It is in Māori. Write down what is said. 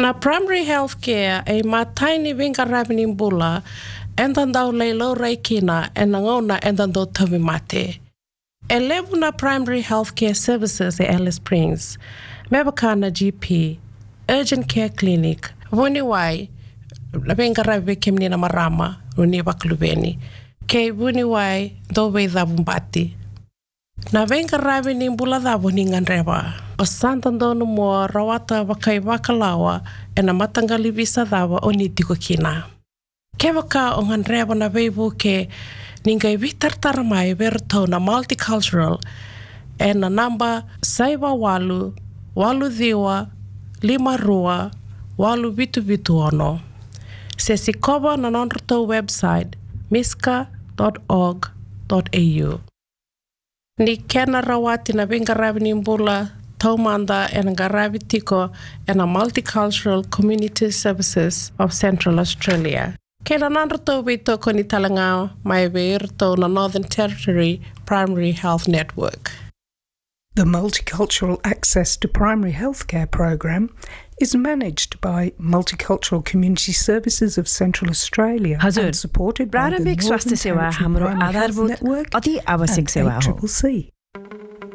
Na primary health care e mataini vinga ravini bula endandau leilo reikina e nangona endandau tavi mate. E levu na primary health care services e Alice Springs, mebakana GP, urgent care clinic, vuni wai, vinga ravi kemni na marama, runi baklubeni, ke vuni wai do veidha bumbati. Na venga ravi ni bula dhavu ni nganrewa. O santandono mua rawata wakai wakalawa e na matangali visa dhawa o ni tiko kina. Ke waka o nganrewa na veivu ke ningai vitartara mai verto na multicultural e na namba saiwa walu, walu dhiwa, 5 walu vitu ono. Se sikoba na nonroto website miska.org.au. Ni kena rawati na vinga ravini mbula taumanda e nga ravi tiko e na Multicultural Community Services of Central Australia. Kena nanroto vito ko ni talangao mai veirto na Northern Territory Primary Health Network. The Multicultural Access to Primary Healthcare program is managed by Multicultural Community Services of Central Australia and supported by the Northern Territory Primary Health Network and ACCC.